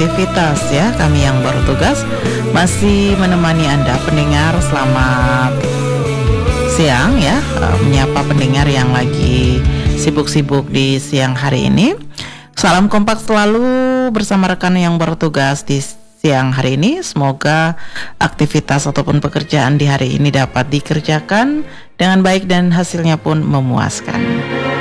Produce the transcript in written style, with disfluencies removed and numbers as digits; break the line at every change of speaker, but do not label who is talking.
beraktivitas ya. Kami yang bertugas masih menemani Anda pendengar. Selamat siang ya, menyapa pendengar yang lagi sibuk-sibuk di siang hari ini. Salam kompak selalu bersama rekan yang bertugas di siang hari ini. Semoga aktivitas ataupun pekerjaan di hari ini dapat dikerjakan dengan baik dan hasilnya pun memuaskan.